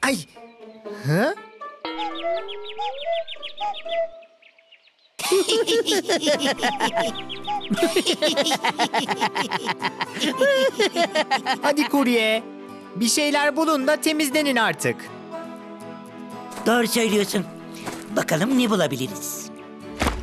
Ay. Hı? Hadi kurye. Bir şeyler bulun da temizlenin artık. Doğru söylüyorsun. Bakalım ne bulabiliriz?